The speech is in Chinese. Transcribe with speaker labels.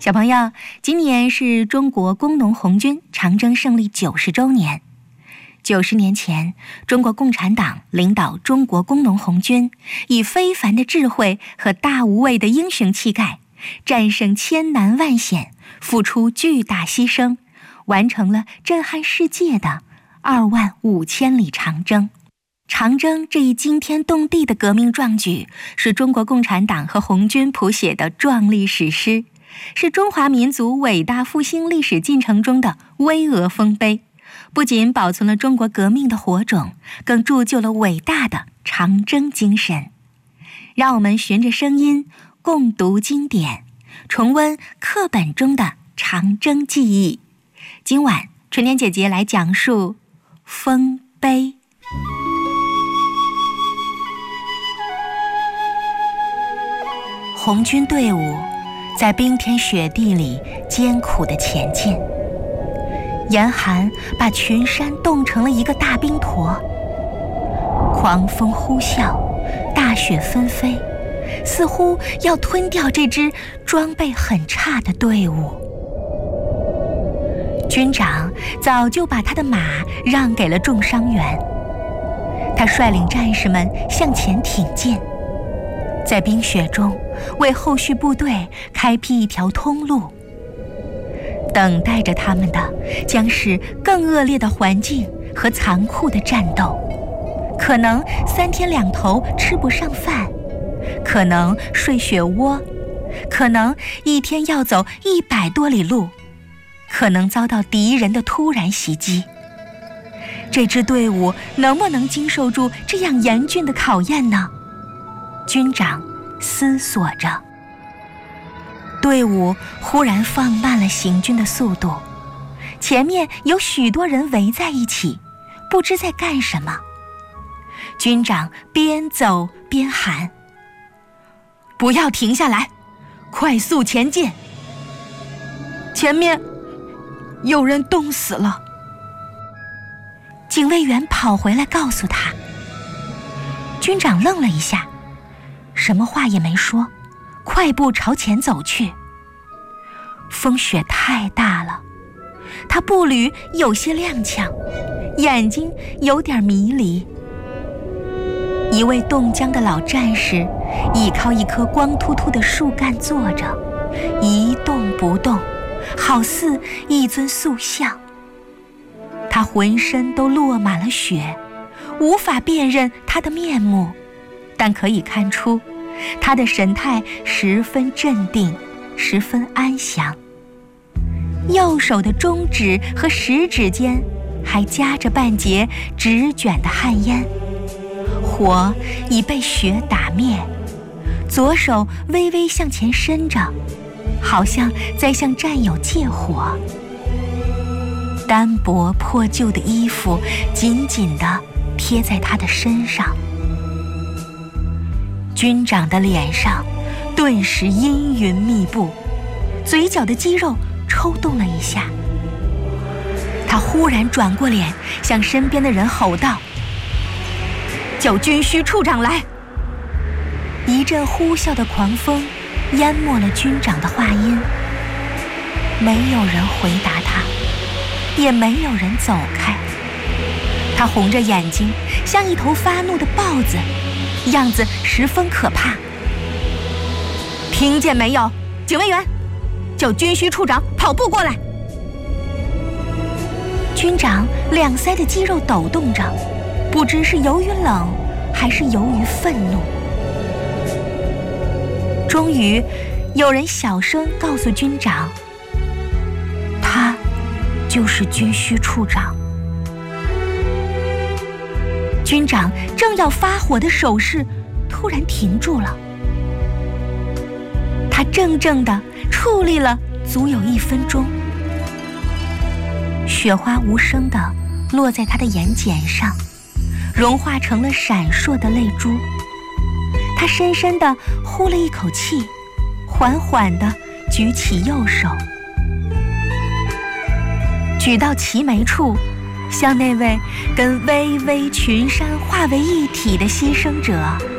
Speaker 1: 小朋友，今年是中国工农红军长征胜利90周年。90年前，中国共产党领导中国工农红军，以非凡的智慧和大无畏的英雄气概，战胜千难万险，付出巨大牺牲，完成了震撼世界的25000里长征。长征这一惊天动地的革命壮举，是中国共产党和红军谱写的壮丽史诗，是中华民族伟大复兴历史进程中的巍峨丰碑，不仅保存了中国革命的火种，更铸就了伟大的长征精神。让我们循着声音共读经典，重温课本中的长征记忆。今晚春天姐姐来讲述丰碑。红军队伍在冰天雪地里艰苦地前进，严寒把群山冻成了一个大冰坨，狂风呼啸，大雪纷飞，似乎要吞掉这支装备很差的队伍。军长早就把他的马让给了重伤员，他率领战士们向前挺进，在冰雪中为后续部队开辟一条通路。等待着他们的将是更恶劣的环境和残酷的战斗，可能3天2头吃不上饭，可能睡雪窝，可能一天要走100多里路，可能遭到敌人的突然袭击。这支队伍能不能经受住这样严峻的考验呢？军长思索着。队伍忽然放慢了行军的速度，前面有许多人围在一起，不知在干什么。军长边走边喊：不要停下来，快速前进！前面有人冻死了。警卫员跑回来告诉他。军长愣了一下，什么话也没说，快步朝前走去。风雪太大了，他步履有些踉跄，眼睛有点迷离。一位冻僵的老战士倚靠一棵光秃秃的树干坐着，一动不动，好似一尊塑像。他浑身都落满了雪，无法辨认他的面目，但可以看出他的神态十分镇定，十分安详。右手的中指和食指间还夹着半截直卷的旱烟，火已被雪打灭，左手微微向前伸着，好像在向战友借火。单薄破旧的衣服紧紧地贴在他的身上。军长的脸上顿时阴云密布，嘴角的肌肉抽动了一下。他忽然转过脸，向身边的人吼道：叫军需处长来！一阵呼啸的狂风淹没了军长的话音，没有人回答他，也没有人走开。他红着眼睛，像一头发怒的豹子，样子十分可怕。听见没有，警卫员，叫军需处长跑步过来！军长两腮的肌肉抖动着，不知是由于冷还是由于愤怒。终于有人小声告诉军长，他就是军需处长。军长正要发火的手势突然停住了，他怔怔地矗立了足有1分钟，雪花无声地落在他的眼睑上，融化成了闪烁的泪珠。他深深地呼了一口气，缓缓地举起右手，举到齐眉处，向那位跟巍巍群山化为一体的牺牲者